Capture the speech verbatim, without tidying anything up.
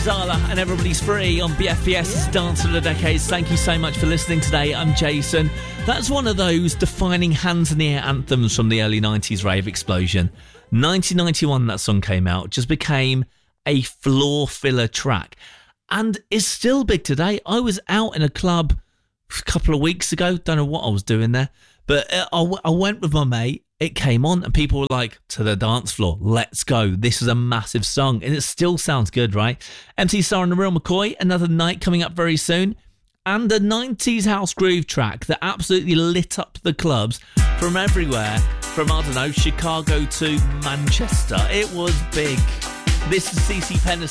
Sala and Everybody's Free on B F B S's Dance of the Decades. Thank you so much for listening today. I'm Jason. That's one of those defining hands in the air anthems from the early nineties rave explosion. nineteen ninety-one that song came out, just became a floor filler track and is still big today. I was out in a club a couple of weeks ago, don't know what I was doing there, but I, I went with my mate. It came on and people were like, to the dance floor, let's go. This is a massive song and it still sounds good, right? M C Star and the Real McCoy, Another Night coming up very soon. And a nineties house groove track that absolutely lit up the clubs from everywhere. From, I don't know, Chicago to Manchester. It was big. This is C C Penn.